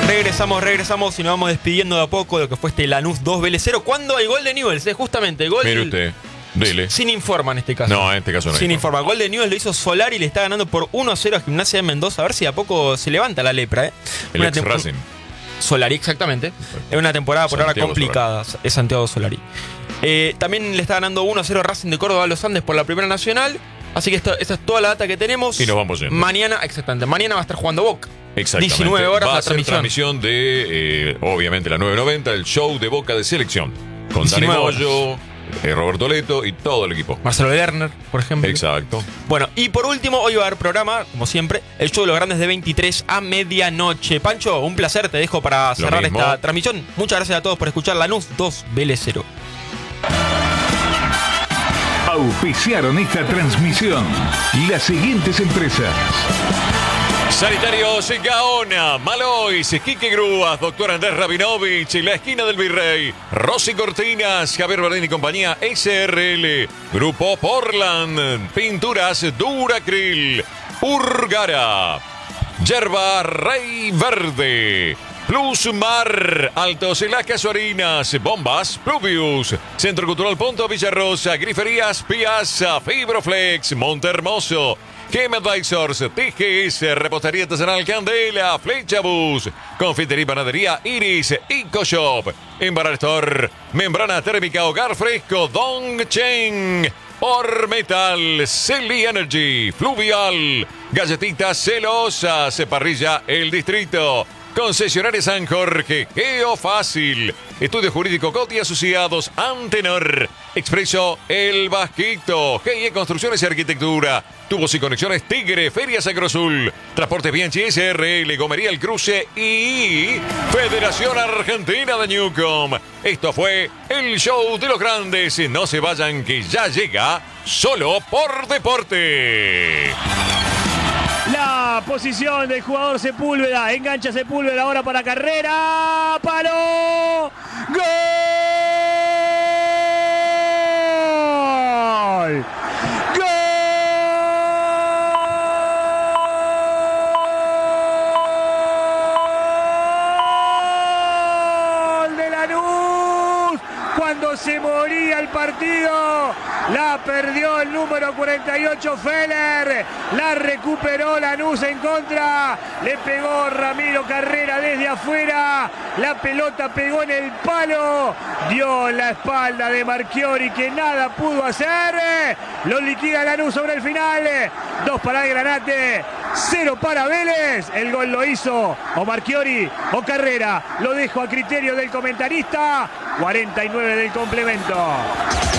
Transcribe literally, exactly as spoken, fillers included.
Regresamos, regresamos y nos vamos despidiendo de a poco de lo que fue este Lanús dos Vélez cero. ¿Cuándo hay gol de Newell's? Eh, justamente, el gol. Mire usted, dele. Sin informa en este caso. No, en este caso no. Sin informa. Gol de Newell's lo hizo Solari y le está ganando por uno a cero a Gimnasia de Mendoza. A ver si de a poco se levanta la lepra, ¿eh? El Una ex temp- Racing. Solari, exactamente. Es una temporada por Santiago ahora complicada. Solari. Es Santiago Solari. Eh, también le está ganando uno a cero a Racing de Córdoba a los Andes por la Primera Nacional. Así que esto, esta es toda la data que tenemos. Y nos vamos yendo. Mañana, exactamente. Mañana va a estar jugando Boca. Exactamente. diecinueve horas va la a ser transmisión. transmisión de, eh, obviamente, la nueve noventa, el show de Boca de Selección. Con Dani diecinueve Moyo, eh, Roberto Leto y todo el equipo. Marcelo Lerner, por ejemplo. Exacto. Bueno, y por último, hoy va a haber programa, como siempre, el show de los grandes de veintitrés a medianoche. Pancho, un placer, te dejo para cerrar mismo. esta transmisión. Muchas gracias a todos por escuchar Lanús dos Vélez cero. Auspiciaron esta transmisión las siguientes empresas: Sanitarios Gaona, Malois, Quique Grúas, Doctor Andrés Rabinovich, La Esquina del Virrey, Rosy Cortinas, Javier Bardín y compañía, S R L, Grupo Portland, Pinturas Duracril, Urgara, Yerba Rey Verde, Plus Mar, Altos y Las Casuarinas, Bombas, Pluvius, Centro Cultural Punto Villarrosa, Griferías Piazza, Fibroflex, Montehermoso, Game Advisors, T G S, Repostería Artesanal Candela, Flecha Bus, Confitería y Panadería Iris, EcoShop, Embarar Store, Membrana Térmica Hogar Fresco, Dongchen, Ormetal, Celi Energy, Fluvial, Galletitas Celosas, Parrilla El Distrito, Concesionaria San Jorge, Geofácil, Estudio Jurídico Coti Asociados, Antenor, Expreso El Vasquito, G I E Construcciones y Arquitectura, Tubos y Conexiones Tigre, Ferias Agrozul, Transportes Bianchi S R L, Gomería El Cruce y Federación Argentina de Newcom. Esto fue el show de los grandes. No se vayan que ya llega Solo por Deporte. La posición del jugador Sepúlveda. Engancha Sepúlveda ahora para Carrera. ¡Palo! ¡Gol! ¡Gol de Lanús! Cuando se moría el partido, la perdió el número cuarenta y ocho Feller, la recuperó Lanús en contra, le pegó Ramiro Carrera desde afuera, la pelota pegó en el palo, dio en la espalda de Marchiori que nada pudo hacer, lo liquida Lanús sobre el final, dos para el Granate, cero para Vélez, el gol lo hizo o Marchiori o Carrera, lo dejo a criterio del comentarista, cuarenta y nueve del complemento.